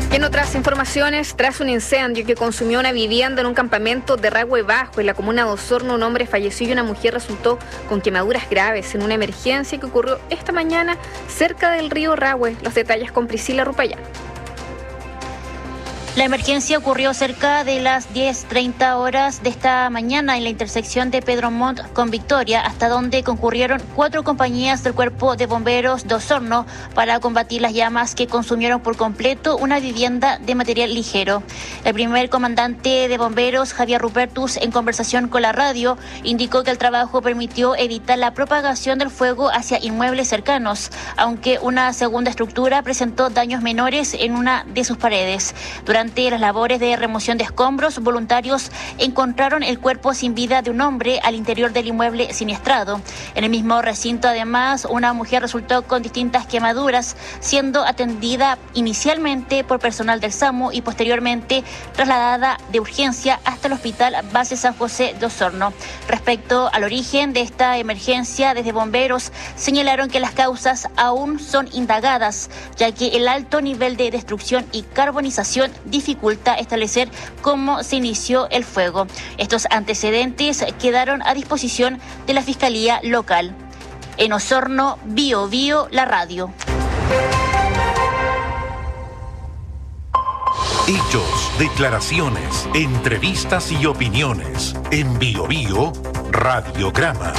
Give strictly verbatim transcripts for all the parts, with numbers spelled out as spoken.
Y en otras informaciones, tras un incendio que consumió una vivienda en un campamento de Rahue Bajo, en la comuna de Osorno, un hombre falleció y una mujer resultó con quemaduras graves en una emergencia que ocurrió esta mañana cerca del río Rahue. Los detalles con Priscila Rupayán. La emergencia ocurrió cerca de las diez treinta horas de esta mañana en la intersección de Pedro Montt con Victoria, hasta donde concurrieron cuatro compañías del Cuerpo de Bomberos de Osorno para combatir las llamas que consumieron por completo una vivienda de material ligero. El primer comandante de bomberos, Javier Rupertus, en conversación con la radio, indicó que el trabajo permitió evitar la propagación del fuego hacia inmuebles cercanos, aunque una segunda estructura presentó daños menores en una de sus paredes. Durante Durante las labores de remoción de escombros, voluntarios encontraron el cuerpo sin vida de un hombre al interior del inmueble siniestrado. En el mismo recinto, además, una mujer resultó con distintas quemaduras, siendo atendida inicialmente por personal del SAMU y posteriormente trasladada de urgencia hasta el Hospital Base San José de Osorno. Respecto al origen de esta emergencia, desde bomberos señalaron que las causas aún son indagadas, ya que el alto nivel de destrucción y carbonización dificulta establecer cómo se inició el fuego. Estos antecedentes quedaron a disposición de la Fiscalía Local. En Osorno, Bio Bio, la radio. Hechos, declaraciones, entrevistas y opiniones. En Bio Bio, Radiograma.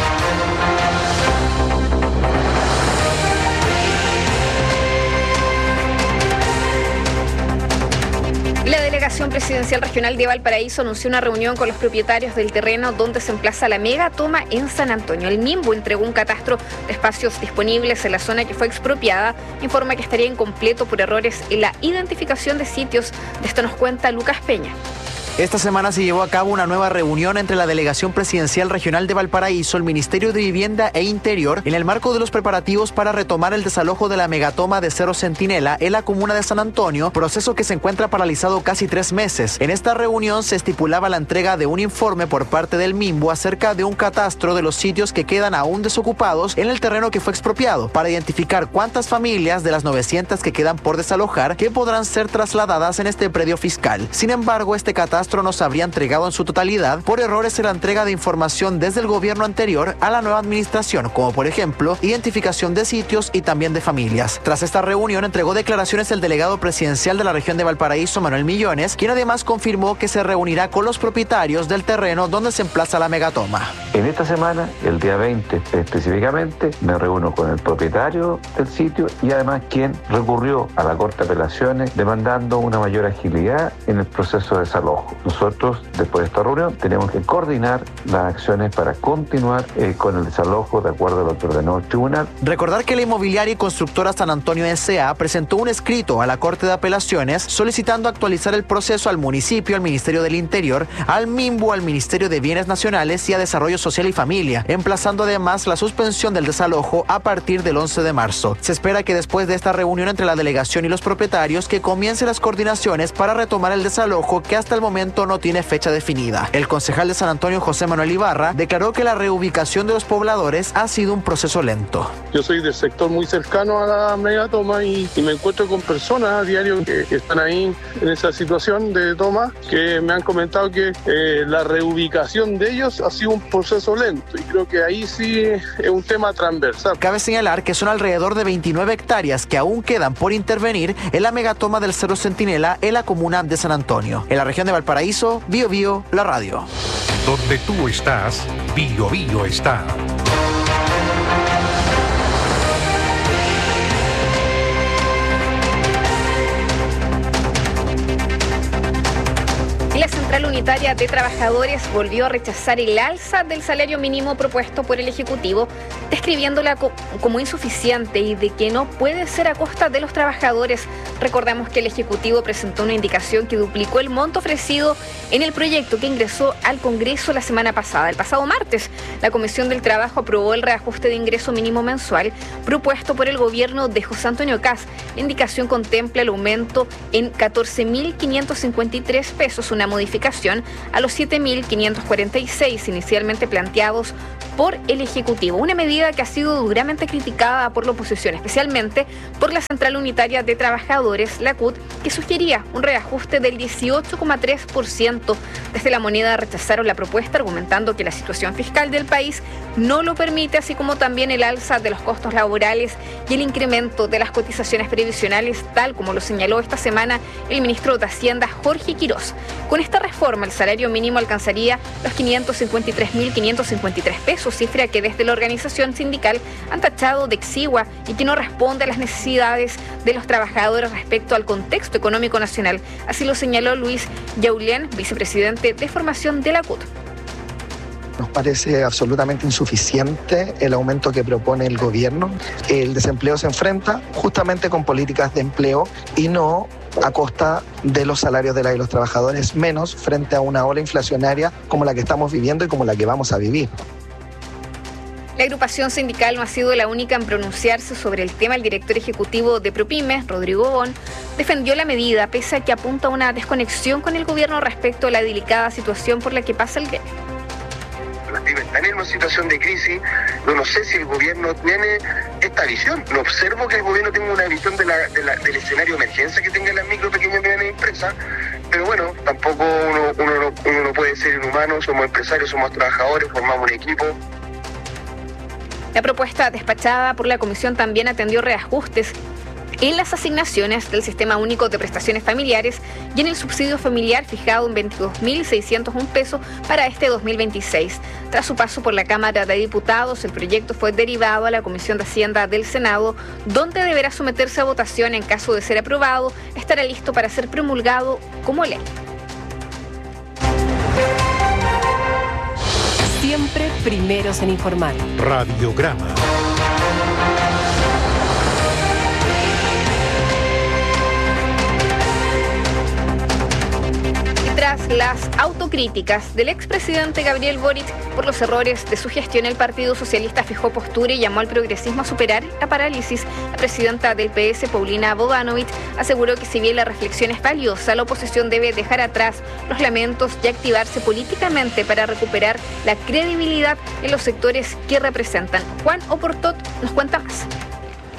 La Delegación Presidencial Regional de Valparaíso anunció una reunión con los propietarios del terreno donde se emplaza la megatoma en San Antonio. El MIMBU entregó un catastro de espacios disponibles en la zona que fue expropiada. Informa que estaría incompleto por errores en la identificación de sitios. De esto nos cuenta Lucas Peña. Esta semana se llevó a cabo una nueva reunión entre la Delegación Presidencial Regional de Valparaíso, el Ministerio de Vivienda e Interior, en el marco de los preparativos para retomar el desalojo de la megatoma de Cerro Centinela en la comuna de San Antonio, proceso que se encuentra paralizado casi tres meses. En esta reunión se estipulaba la entrega de un informe por parte del MIMBU acerca de un catastro de los sitios que quedan aún desocupados en el terreno que fue expropiado, para identificar cuántas familias de las novecientas que quedan por desalojar que podrán ser trasladadas en este predio fiscal. Sin embargo, este catastro no se habría entregado en su totalidad por errores en la entrega de información desde el gobierno anterior a la nueva administración, como por ejemplo, identificación de sitios y también de familias. Tras esta reunión entregó declaraciones el delegado presidencial de la región de Valparaíso, Manuel Millones, quien además confirmó que se reunirá con los propietarios del terreno donde se emplaza la megatoma. En esta semana, el día veinte específicamente, me reúno con el propietario del sitio y además quien recurrió a la Corte de Apelaciones demandando una mayor agilidad en el proceso de desalojo. Nosotros, después de esta reunión, tenemos que coordinar las acciones para continuar eh, con el desalojo de acuerdo a lo que ordenó el tribunal. Recordar que la inmobiliaria y constructora San Antonio S A presentó un escrito a la Corte de Apelaciones solicitando actualizar el proceso al municipio, al Ministerio del Interior, al MIMBU, al Ministerio de Bienes Nacionales y a Desarrollo Social y Familia, emplazando además la suspensión del desalojo a partir del once de marzo. Se espera que después de esta reunión entre la delegación y los propietarios que comiencen las coordinaciones para retomar el desalojo que hasta el momento no tiene fecha definida. El concejal de San Antonio, José Manuel Ibarra, declaró que la reubicación de los pobladores ha sido un proceso lento. Yo soy del sector muy cercano a la megatoma y, y me encuentro con personas a diario que, que están ahí en esa situación de toma, que me han comentado que eh, la reubicación de ellos ha sido un proceso lento y creo que ahí sí es un tema transversal. Cabe señalar que son alrededor de veintinueve hectáreas que aún quedan por intervenir en la megatoma del Cerro Centinela en la comuna de San Antonio. En la región de Valparaíso, Bio Bio, la radio. Donde tú estás, Bio Bio está. La Central Unitaria de Trabajadores volvió a rechazar el alza del salario mínimo propuesto por el Ejecutivo, describiéndola co- como insuficiente y de que no puede ser a costa de los trabajadores. Recordamos que el Ejecutivo presentó una indicación que duplicó el monto ofrecido en el proyecto que ingresó al Congreso la semana pasada. El pasado martes, la Comisión del Trabajo aprobó el reajuste de ingreso mínimo mensual propuesto por el gobierno de José Antonio Kast. La indicación contempla el aumento en catorce mil quinientos cincuenta y tres pesos, una modificación a los siete mil quinientos cuarenta y seis inicialmente planteados por el Ejecutivo. Una medida que ha sido duramente criticada por la oposición, especialmente por la Central Unitaria de Trabajadores, la C U T, que sugería un reajuste del dieciocho coma tres por ciento. Desde La Moneda rechazaron la propuesta, argumentando que la situación fiscal del país no lo permite, así como también el alza de los costos laborales y el incremento de las cotizaciones previsionales, tal como lo señaló esta semana el ministro de Hacienda, Jorge Quirós. Con esta reforma, el salario mínimo alcanzaría los quinientos cincuenta y tres mil quinientos cincuenta y tres pesos, cifra que desde la organización sindical han tachado de exigua y que no responde a las necesidades de los trabajadores respecto al contexto económico nacional. Así lo señaló Luis Yaulén, vicepresidente de formación de la C U T. Nos parece absolutamente insuficiente el aumento que propone el gobierno. El desempleo se enfrenta justamente con políticas de empleo y no a costa de los salarios de, la, de los trabajadores, menos frente a una ola inflacionaria como la que estamos viviendo y como la que vamos a vivir. La agrupación sindical no ha sido la única en pronunciarse sobre el tema. El director ejecutivo de Propymes, Rodrigo Bon, defendió la medida, pese a que apunta a una desconexión con el gobierno respecto a la delicada situación por la que pasa el gremio. Están en una situación de crisis, yo no sé si el gobierno tiene esta visión. No observo que el gobierno tenga una visión de la, de la, del escenario de emergencia que tengan las micro, pequeñas y medianas empresas, pero bueno, tampoco uno, uno, no, uno no puede ser inhumano, somos empresarios, somos trabajadores, formamos un equipo. La propuesta despachada por la comisión también atendió reajustes en las asignaciones del Sistema Único de Prestaciones Familiares y en el subsidio familiar fijado en veintidós mil seiscientos un pesos para este dos mil veintiséis. Tras su paso por la Cámara de Diputados, el proyecto fue derivado a la Comisión de Hacienda del Senado, donde deberá someterse a votación. En caso de ser aprobado, estará listo para ser promulgado como ley. Siempre primeros en informar. Radiograma. Tras las autocríticas del expresidente Gabriel Boric por los errores de su gestión, el Partido Socialista fijó postura y llamó al progresismo a superar la parálisis. La presidenta del P S, Paulina Bodanovich, aseguró que si bien la reflexión es valiosa, la oposición debe dejar atrás los lamentos y activarse políticamente para recuperar la credibilidad en los sectores que representan. Juan Oportot nos cuenta más.